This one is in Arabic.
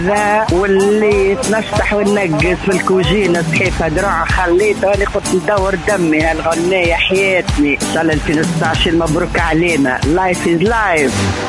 واللي نشطح وننقص في الكوجينة سخيفة دروع خليته أنا قلت ندور دمي هالغنية حياتني. إن شاء الله 2016 مبروك علينا. لايف از لايف.